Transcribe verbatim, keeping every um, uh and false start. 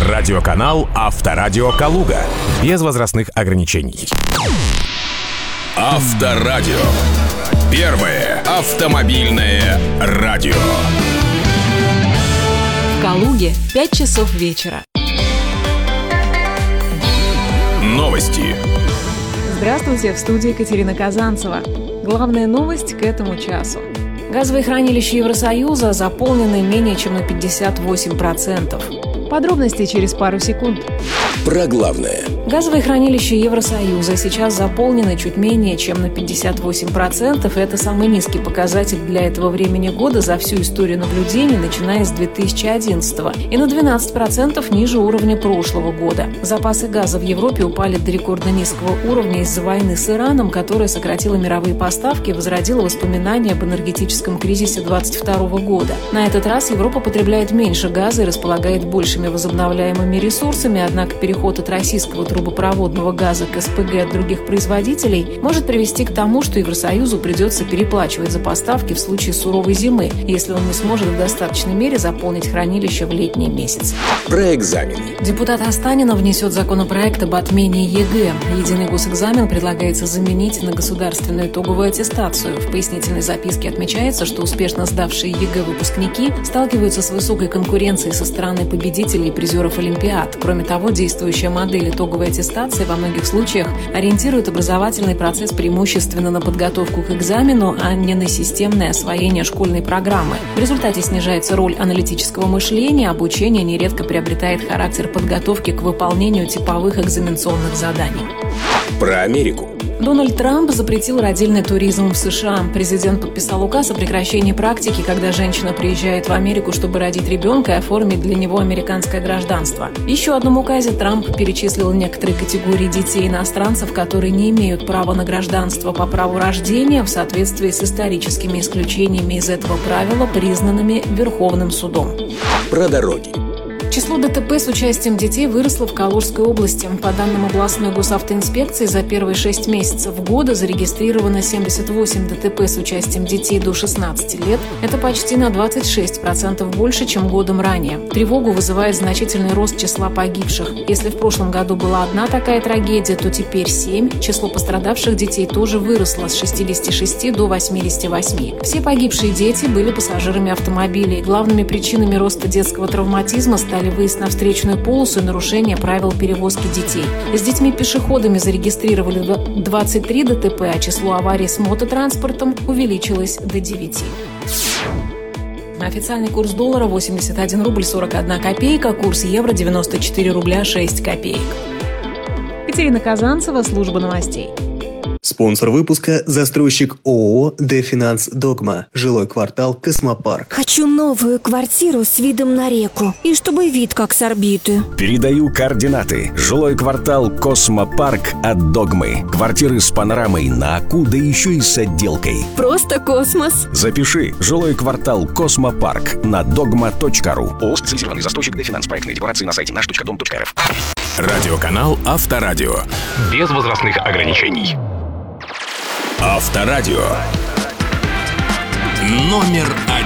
Радиоканал «Авторадио Калуга». Без возрастных ограничений. Авторадио. Первое автомобильное радио. В Калуге пять часов вечера. Новости. Здравствуйте, в студии Екатерина Казанцева. Главная новость к этому часу. Газовые хранилища Евросоюза заполнены менее чем на пятьдесят восемь процентов. Подробности через пару секунд. Про главное. Газовые хранилища Евросоюза сейчас заполнены чуть менее чем на пятьдесят восемь процентов. И это самый низкий показатель для этого времени года за всю историю наблюдений, начиная с две тысячи одиннадцатого. И на двенадцать процентов ниже уровня прошлого года. Запасы газа в Европе упали до рекордно низкого уровня из-за войны с Ираном, которая сократила мировые поставки и возродила воспоминания об энергетическом кризисе двадцать второго года. На этот раз Европа потребляет меньше газа и располагает большими возобновляемыми ресурсами, однако переход от российского трубопроводного газа к СПГ от других производителей может привести к тому, что Евросоюзу придется переплачивать за поставки в случае суровой зимы, если он не сможет в достаточной мере заполнить хранилище в летние месяцы. Про экзамены. Депутат Останина внесет законопроект об отмене ЕГЭ. Единый госэкзамен предлагается заменить на государственную итоговую аттестацию. В пояснительной записке отмечается, что успешно сдавшие ЕГЭ выпускники сталкиваются с высокой конкуренцией со стороны победителей и призеров Олимпиад. Кроме того, действующая модель итоговой аттестации во многих случаях ориентирует образовательный процесс преимущественно на подготовку к экзамену, а не на системное освоение школьной программы. В результате снижается роль аналитического мышления, обучение нередко приобретает характер подготовки к выполнению типовых экзаменационных заданий. Про Америку. Дональд Трамп запретил родильный туризм в США. Президент подписал указ о прекращении практики, когда женщина приезжает в Америку, чтобы родить ребенка и оформить для него американское гражданство. В еще одном указе Трамп перечислил некоторые категории детей-иностранцев, которые не имеют права на гражданство по праву рождения в соответствии с историческими исключениями из этого правила, признанными Верховным судом. Про дороги. Число ДТП с участием детей выросло в Калужской области. По данным областной госавтоинспекции, за первые шесть месяцев года зарегистрировано семьдесят восемь ДТП с участием детей до шестнадцати лет. Это почти на двадцать шесть процентов больше, чем годом ранее. Тревогу вызывает значительный рост числа погибших. Если в прошлом году была одна такая трагедия, то теперь семь. Число пострадавших детей тоже выросло с шестидесяти шести до восьмидесяти восьми. Все погибшие дети были пассажирами автомобилей. Главными причинами роста детского травматизма стали выезд на встречную полосу и нарушение правил перевозки детей. С детьми-пешеходами зарегистрировали двадцать три ДТП, а число аварий с мототранспортом увеличилось до девяти. Официальный курс доллара восемьдесят один рубль сорок одна копейка, курс евро девяносто четыре рубля шесть копеек. Екатерина Казанцева, служба новостей. Спонсор выпуска – застройщик ООО «Дефинанс Догма», жилой квартал «Космопарк». Хочу новую квартиру с видом на реку и чтобы вид как с орбиты. Передаю координаты. Жилой квартал «Космопарк» от «Догмы». Квартиры с панорамой на Аку, да еще и с отделкой. Просто космос. Запиши. Жилой квартал «Космопарк» на догма точка ру. ООО «Специализированный застройщик Дефинанс». Проектные декларации на сайте наш точка дом точка эр эф. Радиоканал «Авторадио». Без возрастных ограничений. Авторадио. Номер один.